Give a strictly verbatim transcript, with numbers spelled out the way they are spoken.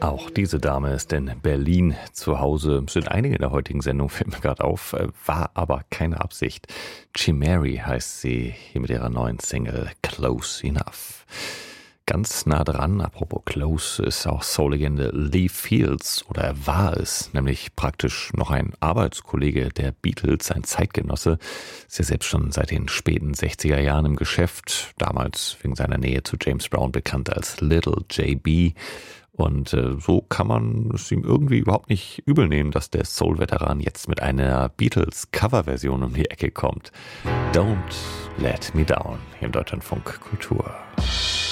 Auch diese Dame ist in Berlin zu Hause. Sind einige in der heutigen Sendung, fällt mir gerade auf, war aber keine Absicht. Chimeri heißt sie hier mit ihrer neuen Single Close Enough. Ganz nah dran, apropos Close, ist auch Soul-Legende Lee Fields, oder er war es, nämlich praktisch noch ein Arbeitskollege der Beatles, ein Zeitgenosse. Ist ja selbst schon seit den späten sechziger Jahren im Geschäft, damals wegen seiner Nähe zu James Brown bekannt als Little J B. Und äh, so kann man es ihm irgendwie überhaupt nicht übel nehmen, dass der Soul-Veteran jetzt mit einer Beatles-Cover-Version um die Ecke kommt. Don't Let Me Down hier im Deutschlandfunk Kultur.